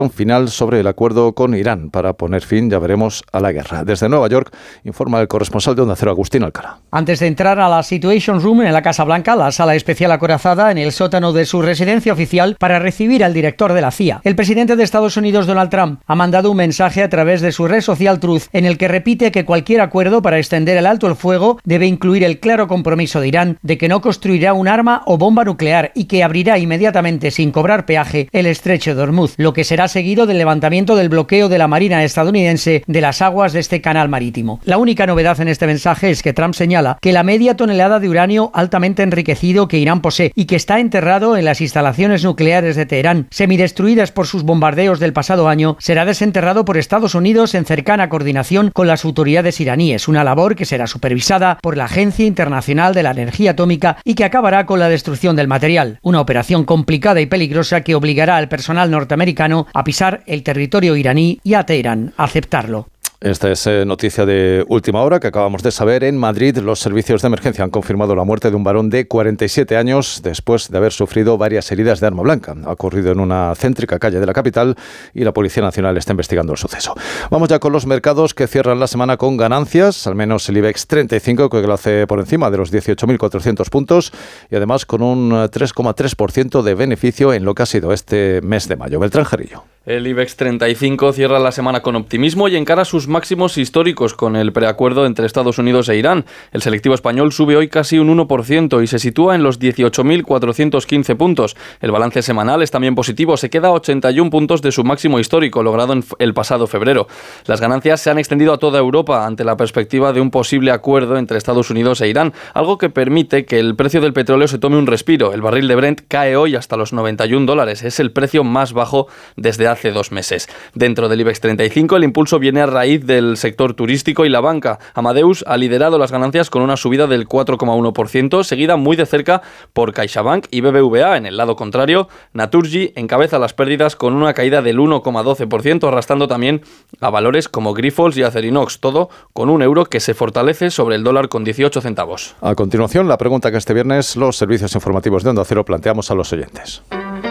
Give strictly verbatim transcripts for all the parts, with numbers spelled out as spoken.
final sobre el acuerdo con Irán para poner fin, ya veremos, a la guerra. Desde Nueva York informa el corresponsal de Onda Cero, Agustín Alcalá. Antes de entrar a la Situation Room en la Casa Blanca, la sala especial acorazada en el sótano de su residencia oficial para recibir al director de la C I A, el presidente de Estados Unidos, Donald Trump, ha mandado un mensaje a través de su red social Truth en el que repite que cualquier acuerdo para extender el alto el fuego debe incluir el claro compromiso de Irán de que no construirá un arma o bomba nuclear y que abrirá inmediatamente sin cobrar peaje el estrecho de Hormuz, lo que será seguido del levantamiento del bloqueo de la Marina estadounidense de las aguas de este canal marítimo. La única novedad en este mensaje es que Trump señala que la media tonelada de uranio altamente enriquecido que Irán posee y que está enterrado en las instalaciones nucleares de Teherán, semidestruidas por sus bombardeos del pasado año, será desenterrado por Estados Unidos en cercana coordinación con las autoridades iraníes, una labor que será supervisada por la Agencia Internacional de la Energía Atómica y que acabará con la destrucción del material. Una operación complicada y peligrosa que obligará al personal norteamericano a pisar el territorio iraní y a Teherán a aceptarlo. Esta es eh, noticia de última hora que acabamos de saber. En Madrid, los servicios de emergencia han confirmado la muerte de un varón de cuarenta y siete años después de haber sufrido varias heridas de arma blanca. Ha ocurrido en una céntrica calle de la capital y la Policía Nacional está investigando el suceso. Vamos ya con los mercados que cierran la semana con ganancias, al menos el IBEX treinta y cinco, que lo hace por encima de los dieciocho mil cuatrocientos puntos y además con un tres coma tres por ciento de beneficio en lo que ha sido este mes de mayo. Beltrán Jarillo. El IBEX treinta y cinco cierra la semana con optimismo y encara sus máximos históricos con el preacuerdo entre Estados Unidos e Irán. El selectivo español sube hoy casi un uno por ciento y se sitúa en los dieciocho mil cuatrocientos quince puntos. El balance semanal es también positivo, se queda a ochenta y uno puntos de su máximo histórico, logrado en el pasado febrero. Las ganancias se han extendido a toda Europa ante la perspectiva de un posible acuerdo entre Estados Unidos e Irán, algo que permite que el precio del petróleo se tome un respiro. El barril de Brent cae hoy hasta los noventa y un dólares, es el precio más bajo desde hace dos meses. Dentro del IBEX treinta y cinco, el impulso viene a raíz del sector turístico y la banca. Amadeus ha liderado las ganancias con una subida del cuatro coma uno por ciento, seguida muy de cerca por CaixaBank y B B V A. En el lado contrario, Naturgy encabeza las pérdidas con una caída del uno coma doce por ciento, arrastrando también a valores como Grifols y Acerinox, todo con un euro que se fortalece sobre el dólar con dieciocho centavos. A continuación, la pregunta que este viernes los servicios informativos de Onda Cero planteamos a los oyentes.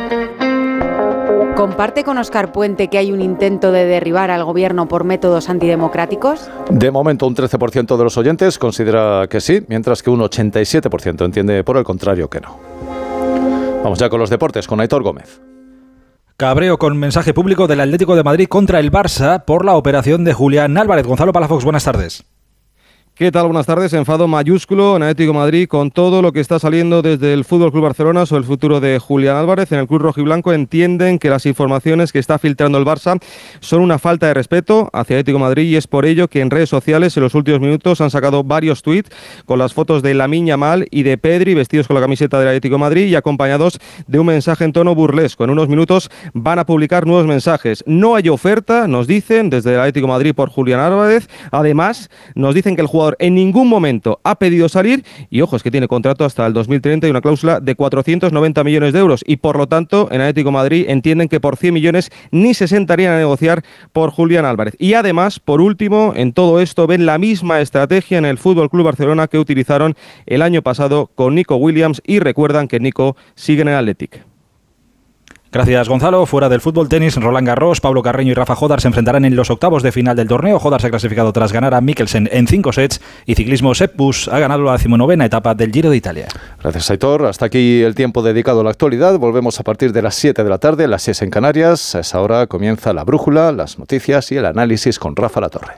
¿Comparte con Óscar Puente que hay un intento de derribar al gobierno por métodos antidemocráticos? De momento, un trece por ciento de los oyentes considera que sí, mientras que un ochenta y siete por ciento entiende por el contrario que no. Vamos ya con los deportes, con Aitor Gómez. Cabreo con mensaje público del Atlético de Madrid contra el Barça por la operación de Julián Álvarez. Gonzalo Palafox, buenas tardes. ¿Qué tal? Buenas tardes. Enfado mayúsculo en Atlético de Madrid con todo lo que está saliendo desde el Fútbol Club Barcelona sobre el futuro de Julián Álvarez. En el club rojiblanco entienden que las informaciones que está filtrando el Barça son una falta de respeto hacia Atlético de Madrid y es por ello que en redes sociales en los últimos minutos han sacado varios tuits con las fotos de Lamine Yamal y de Pedri vestidos con la camiseta del Atlético de Madrid y acompañados de un mensaje en tono burlesco. En unos minutos van a publicar nuevos mensajes. No hay oferta, nos dicen desde el Atlético de Madrid por Julián Álvarez. Además, nos dicen que el jugador en ningún momento ha pedido salir y ojo, es que tiene contrato hasta el dos mil treinta y una cláusula de cuatrocientos noventa millones de euros y por lo tanto en Atlético de Madrid entienden que por cien millones ni se sentarían a negociar por Julián Álvarez. Y además, por último, en todo esto ven la misma estrategia en el F C Barcelona que utilizaron el año pasado con Nico Williams y recuerdan que Nico sigue en el Athletic. Gracias, Gonzalo. Fuera del fútbol, tenis, Roland Garros, Pablo Carreño y Rafa Jodar se enfrentarán en los octavos de final del torneo. Jodar se ha clasificado tras ganar a Mikkelsen en cinco sets y ciclismo Sepp Kuss ha ganado la decimonovena etapa del Giro de Italia. Gracias, Aitor. Hasta aquí el tiempo dedicado a la actualidad. Volvemos a partir de las siete de la tarde, las seis en Canarias. A esa hora comienza la brújula, las noticias y el análisis con Rafa Latorre.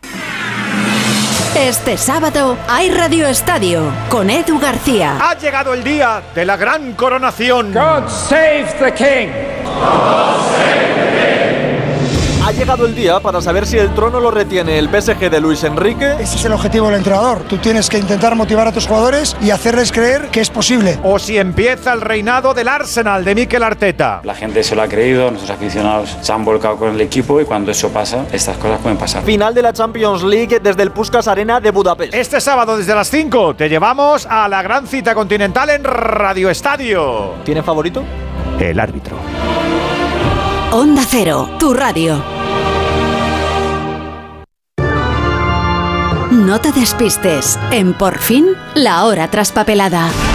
Este sábado hay Radio Estadio con Edu García. Ha llegado el día de la gran coronación. God save the King. God save the King. Ha llegado el día para saber si el trono lo retiene el P S G de Luis Enrique. Ese es el objetivo del entrenador. Tú tienes que intentar motivar a tus jugadores y hacerles creer que es posible. O si empieza el reinado del Arsenal de Mikel Arteta. La gente se lo ha creído, nuestros aficionados se han volcado con el equipo y cuando eso pasa, estas cosas pueden pasar. Final de la Champions League desde el Puskás Arena de Budapest. Este sábado desde las cinco te llevamos a la gran cita continental en Radio Estadio. ¿Tiene favorito? El árbitro. Onda Cero, tu radio. No te despistes. En Por fin, la hora traspapelada.